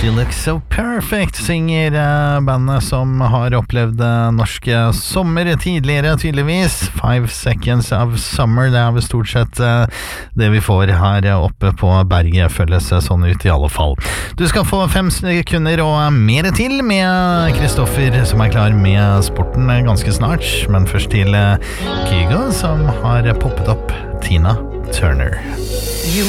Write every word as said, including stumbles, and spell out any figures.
She Looks So Perfect, synger uh, bandet som har opplevd uh, norske sommer tidligere, tydeligvis. Five Seconds of Summer, det er vel stort sett uh, det vi får her oppe på berget, føles sånn ut i alle fall. Du skal få fem sekunder og mer til med Kristoffer, som er klar med sporten ganske snart. Men først til uh, Kygo, som har poppet opp Tina Turner.